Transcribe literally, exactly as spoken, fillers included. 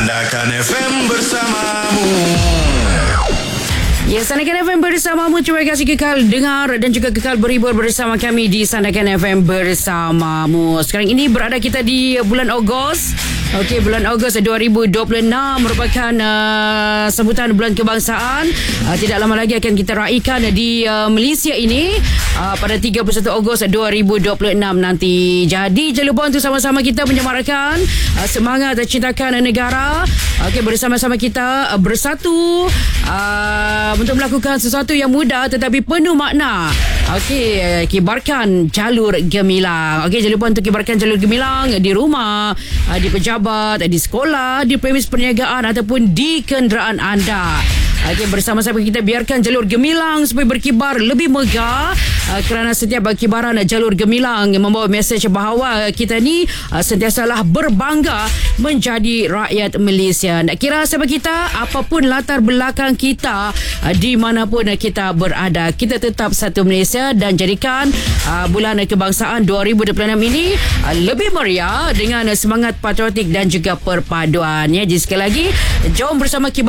Sandakan F M bersamamu. Ya, Sandakan F M bersamamu. Terima kasih kekal dengar dan juga kekal berhibur bersama kami di Sandakan F M bersamamu. Sekarang ini berada kita di bulan Ogos. Okey, bulan Ogos dua ribu dua puluh enam merupakan uh, sambutan bulan kebangsaan. Uh, tidak lama lagi akan kita raikan di uh, Malaysia ini uh, pada tiga puluh satu Ogos dua ribu dua puluh enam nanti. Jadi jangan lupa untuk sama-sama kita menyemarakan uh, semangat cintakan negara. Okey, bersama-sama kita uh, bersatu uh, untuk melakukan sesuatu yang mudah tetapi penuh makna. Okey, uh, kibarkan jalur gemilang. Okey, jangan lupa untuk kibarkan jalur gemilang di rumah, uh, di pejabat, di sekolah, di premis perniagaan ataupun di kenderaan anda. Okey, bersama-sama kita biarkan jalur gemilang supaya berkibar lebih megah, uh, kerana setiap kibaran jalur gemilang membawa mesej bahawa kita ni uh, sentiasalah berbangga menjadi rakyat Malaysia. Nak kira siapa kita, apapun latar belakang kita, uh, di manapun kita berada, kita tetap satu Malaysia dan jadikan uh, bulan kebangsaan dua ribu dua puluh enam ini uh, lebih meriah dengan semangat patriotik dan juga perpaduan. Ya, jadi sekali lagi, jom bersama kibar